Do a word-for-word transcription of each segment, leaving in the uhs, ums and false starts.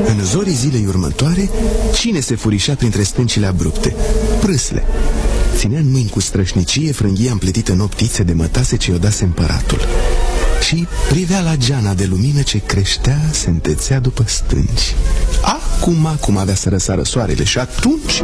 În zorii zilei următoare, cine se furișa printre stâncile abrupte? Prâsle. Ținea în mâini cu strășnicie frânghia împletită în optițe de mătase ce i-o dase împăratul și privea la geana de lumină ce creștea, se întețea după stânci. Acum, acum avea să răsară soarele și atunci...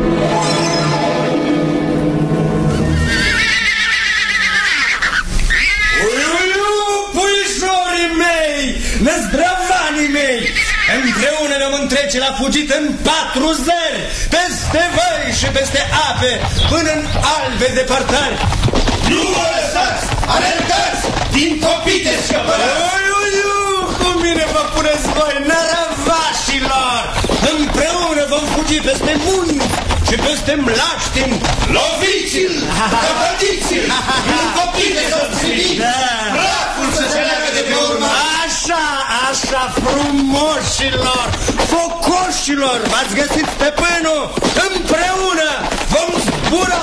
Puișorii mei, năzdravanii mei, împreună ne vom trece la fugit în patru zări, peste văi și peste ape, până în albe depărtări. Nu vă lăsați, alergați, din copite scăpărați! Cum bine vă puneți voi, nărăvașilor! Împreună vom fugi peste munți și peste mlaștini. Loviți-l, căpătiți-l, din copite să-l striviți, praful să se leagă de pe urmă. Așa, așa, frumoșilor, focoșilor, v-ați găsit stăpânul, împreună vom zbura!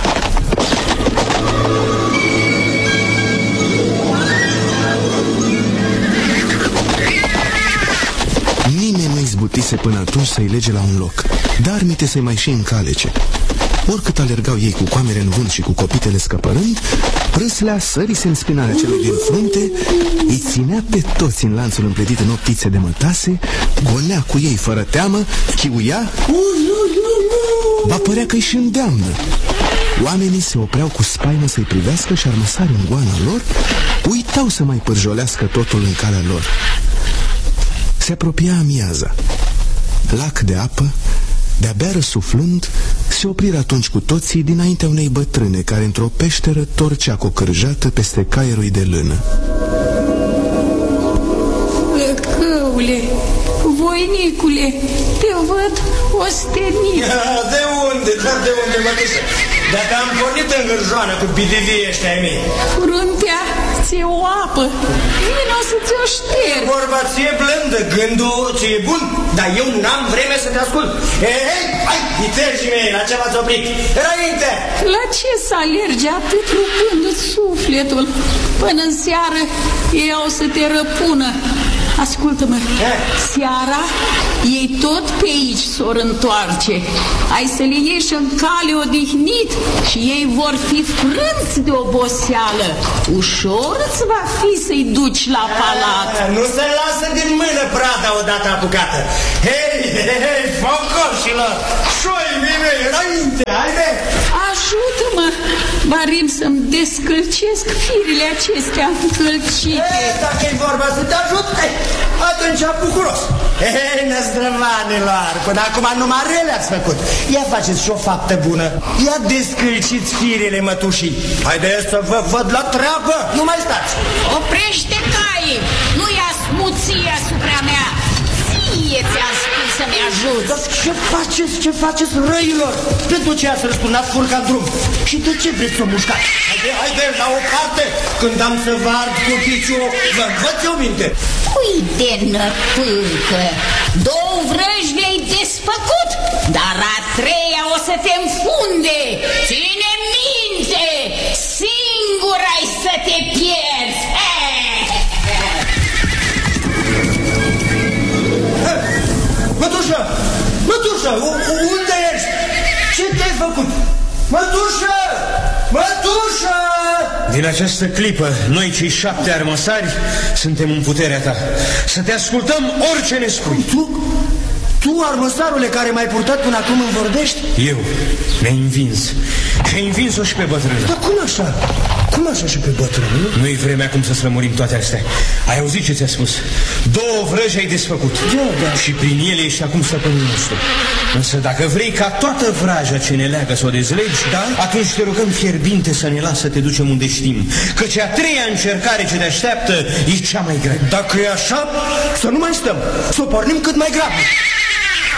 Nimeni nu izbutise până atunci să-i lege la un loc, dar mite să-i mai și încalece. Oricât alergau ei cu coamere în vânt și cu copitele scăpărând, Prâslea sărise în spinarea celui din frunte, îi ținea pe toți în lanțul împletit în optițe de mătase, gonea cu ei fără teamă, chiuia, ba părea că-i și îndeamnă. Oamenii se opreau cu spaimă să-i privească și armăsari în goana lor uitau să mai pârjolească totul în calea lor. Se apropia amiaza. Lac de apă, de-abia răsuflând, se opriră atunci cu toții dinaintea unei bătrâne care într-o peșteră torcea cocârjată peste caierul de lână. Lăcăule, voinicule, te văd ostenit. De unde, dar de unde, mătușă? Dacă am pornit în gârjoană cu bidivii ăștia ai mei. Fruntea ți-e o apă, vino să ți-o șterg. Vorba ți-e blândă, gândul ți-e bun, dar eu n-am vreme să te ascult. Hei, hei, hai, vitejii mei, la ce v-ați oprit? Înainte! La ce să alergi atât rupându-ți sufletul? Până în seară ei au să te răpună. Ascultă-mă, seara ei tot pe aici s-or întoarce. Ai să le ieși în cale odihnit și ei vor fi frânți de oboseală. Ușor îți va fi să-i duci la palat. A, nu se lasă din mână prada odată apucată. Hei, hei, hei, focoșilor, șoi mei, înainte, haide! Ajută-mă, Barim, să-mi descălcesc firile acestea încălcite. Ei, dacă e vorba să te ajut, ei, atunci bucuros. Ei, năzdrăvanilor, până acum numai rele ați făcut. Ia faceți și o faptă bună. Ia descălciți firele mătușii. Haide să vă văd la treabă, nu mai stați. Oprește caii, nu ia smuție asupra mea. Ție ți-am spus să-mi ajut. Dar ce faceți, ce faceți, răilor? Pentru ce ați răsturnat furca în drum? Și de ce vreți să o mușcați? Haide, haide, la o parte, când am să vă ard cu piciu, vă învăț eu minte. Uite, năpârcă, două vrăji le-ai desfăcut, dar a treia o să te înfunde. Ține minte, singur ai să te pierzi. Mătușă, mătușă, unde ești? Ce te-ai făcut? Mătușă, mătușă! Din această clipă, noi cei șapte armăsari suntem în puterea ta. Să te ascultăm orice ne spui. Tu, tu armăsarule care m-ai purtat până acum în Vorbești? Eu mi-ai învins. Și ai învins-o și pe bătrână. Dar cum așa? Cum așa și pe bătrână? Nu-i vremea acum să slămurim toate astea. Ai auzit ce ți-a spus? Două vrăji ai desfăcut. Da, da. Și prin ele ești acum stăpânul nostru. Însă dacă vrei ca toată vraja ce ne leagă să o dezlegi, da, atunci te rugăm fierbinte să ne lasă să te ducem unde știm. Căci a treia încercare ce te așteaptă e cea mai grea. Dacă e așa, să nu mai stăm. Să o pornim cât mai grabnic.